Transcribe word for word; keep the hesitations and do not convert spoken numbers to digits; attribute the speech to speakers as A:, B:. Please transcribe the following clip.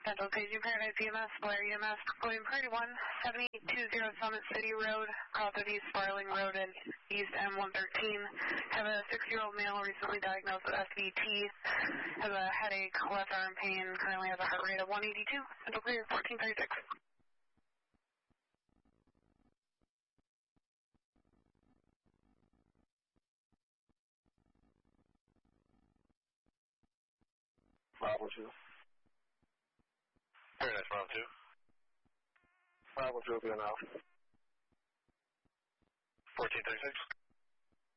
A: Central Paging Paradise E M S, Blair E M S, William Prairie one, seven eight two zero Summit City Road, cross of East Sparling Road and East M one thirteen. Have a six-year-old male recently diagnosed with S V T, has a headache, left arm pain, currently has a heart rate of one eighty-two, Central Clear, fourteen thirty-six.
B: Bravo two.
C: Paradise Bravo two.
B: Bravo two will be enough.
C: fourteen thirty-six.